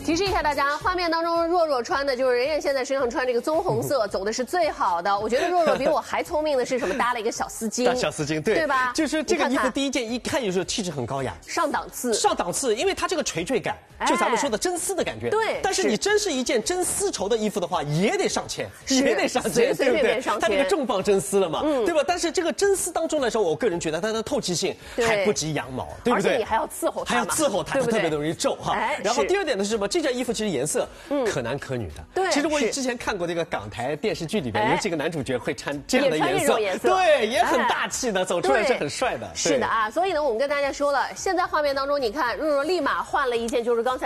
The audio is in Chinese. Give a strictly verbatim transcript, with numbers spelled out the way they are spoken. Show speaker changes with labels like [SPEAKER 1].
[SPEAKER 1] 提示一下大家，画面当中若若穿的就是人家现在身上穿这个棕红色，走的是最好的。我觉得若若比我还聪明的是什么？搭了一个小丝巾，
[SPEAKER 2] 搭小丝巾，对
[SPEAKER 1] 对吧？
[SPEAKER 2] 就是这个衣服
[SPEAKER 1] 看看
[SPEAKER 2] 第一件一看就是气质很高雅，
[SPEAKER 1] 上档次，
[SPEAKER 2] 上档次，因为它这个垂坠感，就咱们说的真丝的感觉。
[SPEAKER 1] 对，
[SPEAKER 2] 但是你真是一件真丝绸的衣服的话，也得上千，也得上千，
[SPEAKER 1] 随随便便上千。
[SPEAKER 2] 它这个重磅真丝了嘛，对吧？但是这个真丝当中来说，我个人觉得它的透气性还不及羊毛，对不对？
[SPEAKER 1] 而且你还要伺候它，
[SPEAKER 2] 还要伺候它，它特别容易皱哈。然后第二点呢是什么？这件衣服其实颜色可男可女的。
[SPEAKER 1] 对，
[SPEAKER 2] 其实我之前看过这个港台电视剧里边有几个男主角会穿这样的颜
[SPEAKER 1] 色，
[SPEAKER 2] 对，也很大气的，走出来是很帅的。
[SPEAKER 1] 是的啊，所以呢，我们跟大家说了，现在画面当中，你看若若立马换了一件，就是刚才。